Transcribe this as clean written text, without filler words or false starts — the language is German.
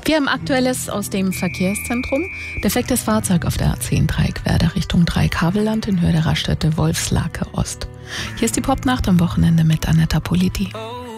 Wir haben Aktuelles aus dem Verkehrszentrum. Defektes Fahrzeug auf der A10 Dreieckwerder Richtung Dreieck-Havelland in Höhe der Raststätte Wolfslake Ost. Hier ist die Popnacht am Wochenende mit Anetta Politi.